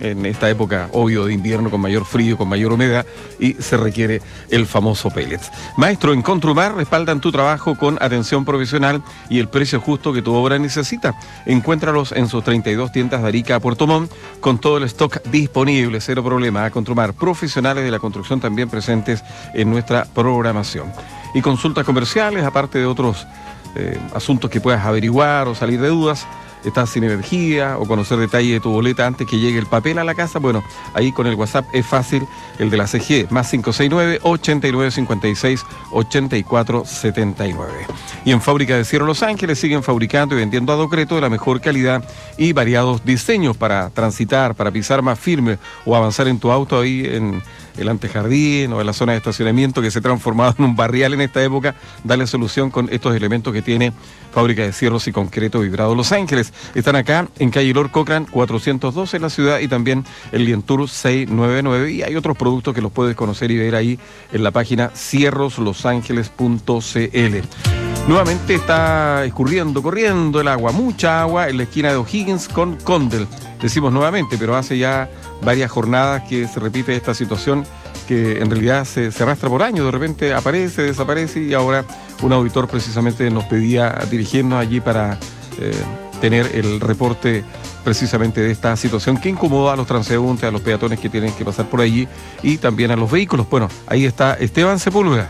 en esta época, obvio, de invierno, con mayor frío, con mayor humedad, y se requiere el famoso pellets. Maestro, en Contrumar respaldan tu trabajo con atención profesional y el precio justo que tu obra necesita. Encuéntralos en sus 32 tiendas de Arica a Puerto Montt, con todo el stock disponible, cero problema. A Contrumar, profesionales de la construcción también presentes en nuestra programación. Y consultas comerciales, aparte de otros asuntos que puedas averiguar o salir de dudas. Estás sin energía o conocer detalles de tu boleta antes que llegue el papel a la casa, bueno, ahí con el WhatsApp es fácil, el de la CG, más 569-8956-8479. Y en Fábrica de Cierro Los Ángeles siguen fabricando y vendiendo adocreto de la mejor calidad y variados diseños para transitar, para pisar más firme o avanzar en tu auto ahí en el antejardín o en la zona de estacionamiento que se ha transformado en un barrial en esta época. Dale solución con estos elementos que tiene Fábrica de Cierros y Concreto Vibrado Los Ángeles. Están acá en calle Lord Cochrane 412 en la ciudad y también en Lientour 699, y hay otros productos que los puedes conocer y ver ahí en la página cierroslosangeles.cl. Nuevamente está corriendo el agua, mucha agua en la esquina de O'Higgins con Condell. Decimos nuevamente, pero hace ya varias jornadas que se repite esta situación que en realidad se arrastra por años, de repente aparece, desaparece, y ahora un auditor precisamente nos pedía dirigirnos allí para tener el reporte precisamente de esta situación que incomoda a los transeúntes, a los peatones que tienen que pasar por allí y también a los vehículos. Bueno, ahí está Esteban Sepúlveda.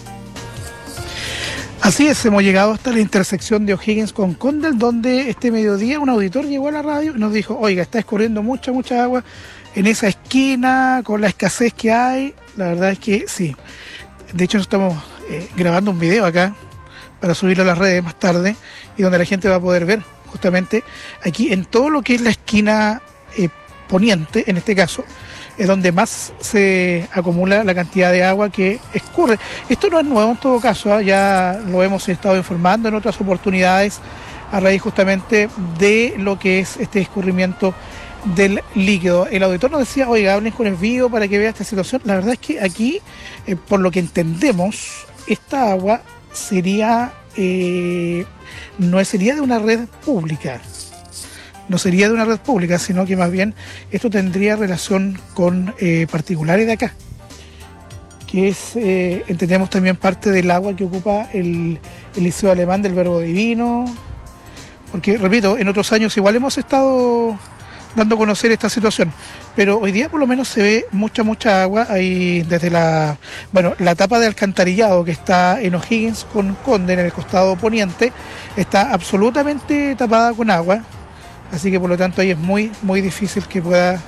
Así es, hemos llegado hasta la intersección de O'Higgins con Condell, donde este mediodía un auditor llegó a la radio y nos dijo: oiga, está escurriendo mucha agua en esa esquina con la escasez que hay. La verdad es que sí. De hecho, estamos grabando un video acá para subirlo a las redes más tarde, y donde la gente va a poder ver justamente aquí en todo lo que es la esquina poniente, en este caso, es donde más se acumula la cantidad de agua que escurre. Esto no es nuevo en todo caso, ya lo hemos estado informando en otras oportunidades a raíz justamente de lo que es este escurrimiento del líquido. El auditor nos decía: oiga, hablen con el vivo para que vea esta situación. La verdad es que aquí, por lo que entendemos, esta agua sería no sería de una red pública. No sería de una red pública, sino que más bien esto tendría relación con particulares de acá, que es, entendemos, también parte del agua que ocupa el Liceo Alemán del Verbo Divino, porque, repito, en otros años igual hemos estado dando a conocer esta situación, pero hoy día por lo menos se ve mucha agua ahí desde la tapa de alcantarillado que está en O'Higgins con Condell, en el costado poniente, está absolutamente tapada con agua. Así que por lo tanto ahí es muy difícil que pueda,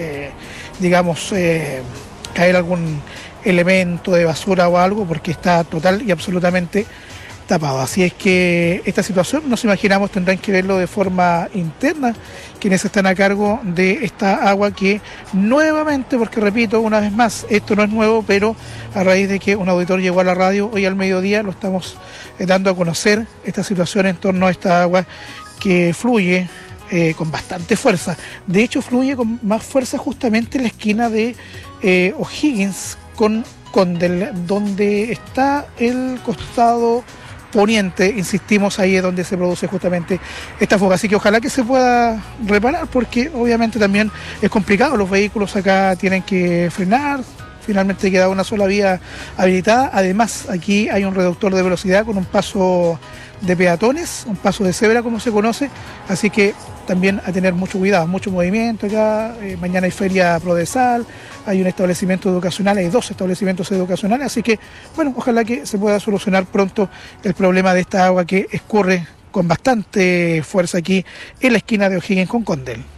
caer algún elemento de basura o algo, porque está total y absolutamente tapado. Así es que esta situación, nos imaginamos, tendrán que verlo de forma interna quienes están a cargo de esta agua que nuevamente, porque repito una vez más, esto no es nuevo, pero a raíz de que un auditor llegó a la radio hoy al mediodía, lo estamos dando a conocer, esta situación en torno a esta agua que fluye con bastante fuerza. De hecho, fluye con más fuerza justamente en la esquina de O'Higgins con Condell, donde está el costado poniente. Insistimos, ahí es donde se produce justamente esta fuga. Así que ojalá que se pueda reparar, porque obviamente también es complicado. Los vehículos acá tienen que frenar. Finalmente queda una sola vía habilitada. Además, aquí hay un reductor de velocidad con un paso de peatones, un paso de cebra como se conoce, así que también a tener mucho cuidado, mucho movimiento acá. Mañana hay feria Prodesal, hay un establecimiento educacional, hay 2 establecimientos educacionales, así que bueno, ojalá que se pueda solucionar pronto el problema de esta agua que escurre con bastante fuerza aquí en la esquina de O'Higgins con Condell.